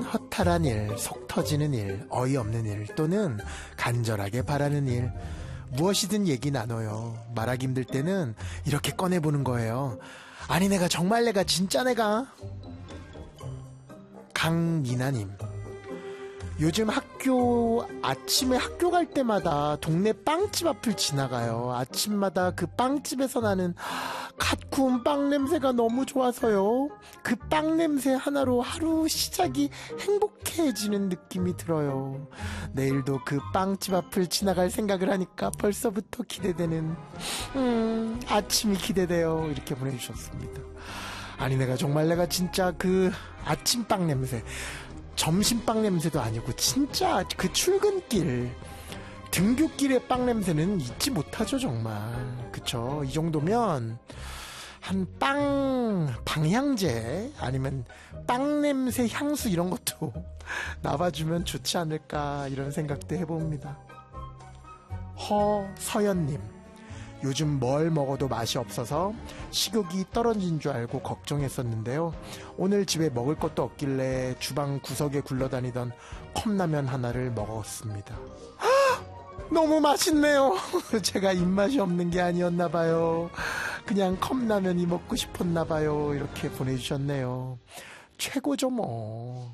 허탈한 일, 속 터지는 일, 어이없는 일 또는 간절하게 바라는 일 무엇이든 얘기 나눠요. 말하기 힘들 때는 이렇게 꺼내보는 거예요. 아니 내가 정말 내가 진짜 내가. 강미나님, 요즘 아침에 학교 갈 때마다 동네 빵집 앞을 지나가요. 아침마다 그 빵집에서 나는 갓 구운 빵 냄새가 너무 좋아서요. 그 빵 냄새 하나로 하루 시작이 행복해지는 느낌이 들어요. 내일도 그 빵집 앞을 지나갈 생각을 하니까 벌써부터 기대되는 아침이 기대돼요. 이렇게 보내주셨습니다. 아니 내가 정말 내가 진짜 그 아침빵 냄새, 점심빵 냄새도 아니고 진짜 그 출근길 등굣길의 빵 냄새는 잊지 못하죠 정말. 그쵸? 이 정도면 한 방향제 아니면 빵 냄새 향수 이런 것도 나와주면 좋지 않을까 이런 생각도 해봅니다. 허서연님, 요즘 뭘 먹어도 맛이 없어서 식욕이 떨어진 줄 알고 걱정했었는데요. 오늘 집에 먹을 것도 없길래 주방 구석에 굴러다니던 컵라면 하나를 먹었습니다. 너무 맛있네요. 제가 입맛이 없는 게 아니었나봐요. 그냥 컵라면이 먹고 싶었나봐요. 이렇게 보내주셨네요. 최고죠 뭐.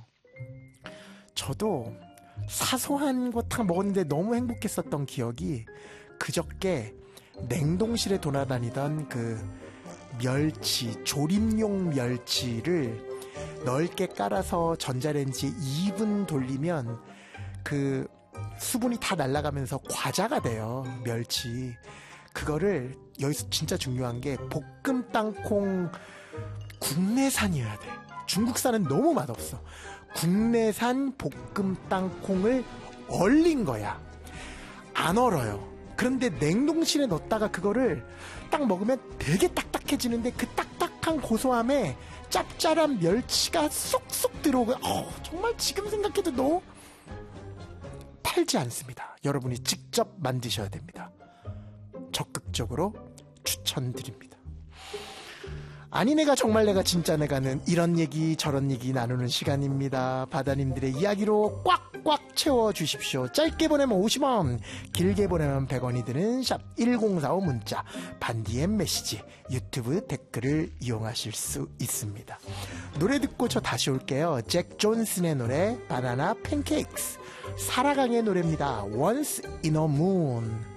저도 사소한 것 다 먹었는데 너무 행복했었던 기억이 그저께 냉동실에 돌아다니던 그 멸치, 조림용 멸치를 넓게 깔아서 전자레인지에 2분 돌리면 그 수분이 다 날아가면서 과자가 돼요. 멸치. 그거를 여기서 진짜 중요한 게 볶음 땅콩 국내산이어야 돼. 중국산은 너무 맛없어. 국내산 볶음 땅콩을 얼린 거야. 안 얼어요. 그런데 냉동실에 넣었다가 그거를 딱 먹으면 되게 딱딱해지는데 그 딱딱한 고소함에 짭짤한 멸치가 쏙쏙 들어오고 정말 지금 생각해도 너무 팔지 않습니다. 여러분이 직접 만드셔야 됩니다. 적극적으로 추천드립니다. 아니 내가 정말 내가 진짜 내가는 이런 얘기 저런 얘기 나누는 시간입니다. 바다님들의 이야기로 꽉꽉 채워주십시오. 짧게 보내면 50원, 길게 보내면 100원이 드는 샵 1045 문자 반디엠 메시지, 유튜브 댓글을 이용하실 수 있습니다. 노래 듣고 저 다시 올게요. 잭 존슨의 노래 바나나 팬케이크스, 사라강의 노래입니다. Once in a Moon.